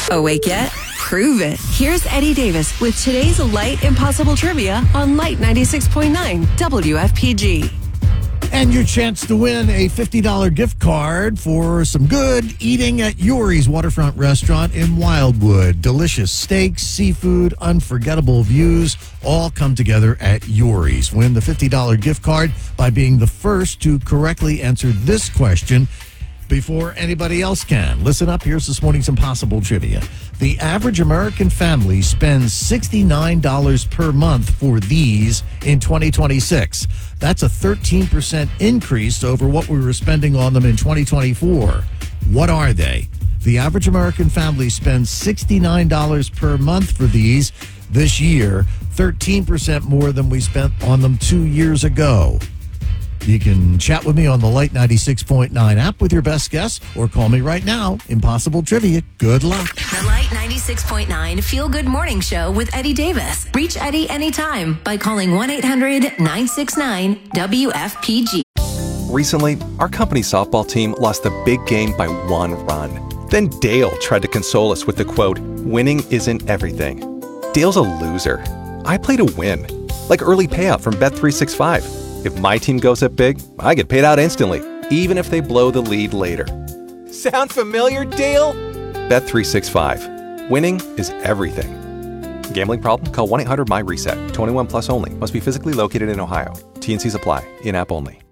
Awake yet? Prove it. Here's Eddie Davis with today's Light Impossible Trivia on Light 96.9 WFPG. And your chance to win a $50 gift card for some good eating at Yuri's Waterfront Restaurant in Wildwood. Delicious steaks, seafood, unforgettable views, all come together at Yuri's. Win the $50 gift card by being the first to correctly answer this question before anybody else can. Listen up. Here's this morning's Impossible Trivia. The average American family spends $69 per month for these in 2026. That's a 13% increase over what we were spending on them in 2024. What are they? The average American family spends $69 per month for these this year, 13% more than we spent on them 2 years ago. You can chat with me on the Light 96.9 app with your best guess, or call me right now. Impossible Trivia. Good luck. The Light 96.9 Feel Good Morning Show with Eddie Davis. Reach Eddie anytime by calling 1-800-969-WFPG. Recently, our company softball team lost the big game by 1 run. Then Dale tried to console us with the quote, "Winning isn't everything." Dale's a loser. I play to win, like early payout from Bet365. If my team goes up big, I get paid out instantly, even if they blow the lead later. Sound familiar, Dale? Bet365. Winning is everything. Gambling problem? Call 1-800-MY-RESET. 21 plus only. Must be physically located in Ohio. T&Cs apply. In-app only.